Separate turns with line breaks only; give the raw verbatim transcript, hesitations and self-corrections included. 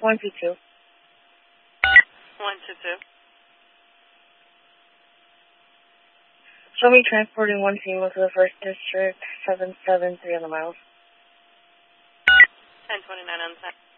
one two two.
one two two.
Show me transporting one female to the first district, seven seven three on the miles.
ten twenty-nine on the